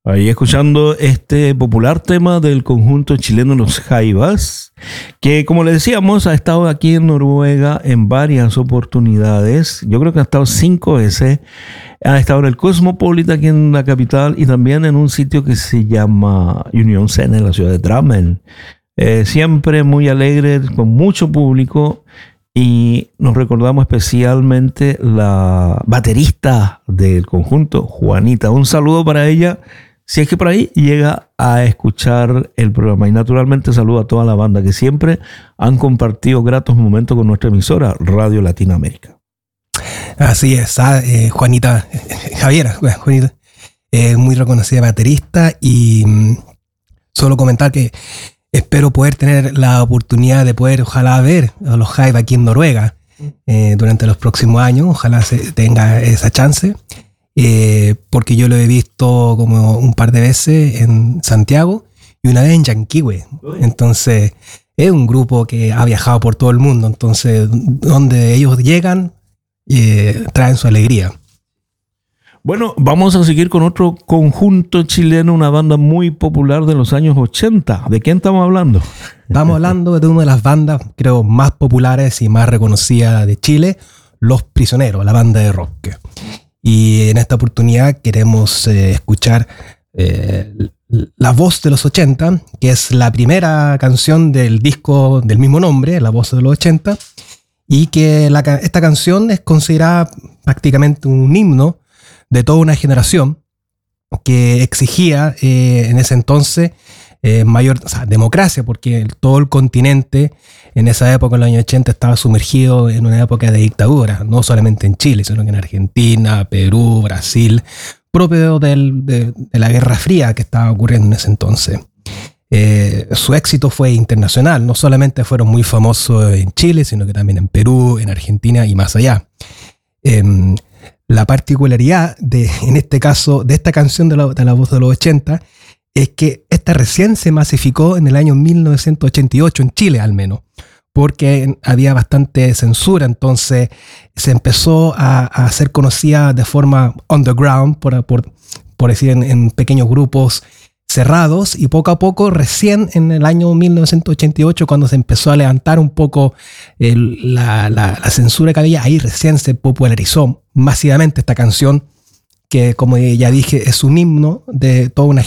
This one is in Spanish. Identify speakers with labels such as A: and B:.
A: Ahí escuchando este popular tema del conjunto chileno Los Jaivas, que como le decíamos ha estado aquí en Noruega en varias oportunidades. Yo creo que ha estado 5 veces. Ha estado en el Cosmopolitan aquí en la capital y también en un sitio que se llama Union Scene en la ciudad de Drammen. Siempre muy alegre, con mucho público. Y nos recordamos especialmente la baterista del conjunto, Juanita. Un saludo para ella, si es que por ahí llega a escuchar el programa. Y naturalmente saludo a toda la banda que siempre han compartido gratos momentos con nuestra emisora, Radio Latinoamérica.
B: Así es, Juanita, Javiera, Juanita, muy reconocida baterista. Y solo comentar que espero poder tener la oportunidad de poder, ojalá, ver a los Jaivas aquí en Noruega durante los próximos años. Ojalá se tenga esa chance, porque yo lo he visto como un par de veces en Santiago y una vez en Yanquihue. Entonces, es un grupo que ha viajado por todo el mundo. Entonces, donde ellos llegan, traen su alegría.
A: Bueno, vamos a seguir con otro conjunto chileno, una banda muy popular de los años 80. ¿De quién estamos hablando?
B: Estamos hablando de una de las bandas, creo, más populares y más reconocidas de Chile, Los Prisioneros, la banda de rock. Y en esta oportunidad queremos escuchar La Voz de los 80, que es la primera canción del disco del mismo nombre, La Voz de los 80, y que esta canción es considerada prácticamente un himno de toda una generación que exigía en ese entonces mayor democracia, porque todo el continente en esa época, en los años 80, estaba sumergido en una época de dictadura, no solamente en Chile, sino que en Argentina, Perú, Brasil, propio de la Guerra Fría que estaba ocurriendo en ese entonces. Su éxito fue internacional, no solamente fueron muy famosos en Chile, sino que también en Perú, en Argentina y más allá. La particularidad en este caso de esta canción de la Voz de los 80 es que esta recién se masificó en el año 1988, en Chile al menos, porque había bastante censura. Entonces se empezó a ser conocida de forma underground, por decir, en pequeños grupos cerrados, y poco a poco, recién en el año 1988, cuando se empezó a levantar un poco la censura que había, ahí recién se popularizó masivamente esta canción, que, como ya dije, es un himno de toda una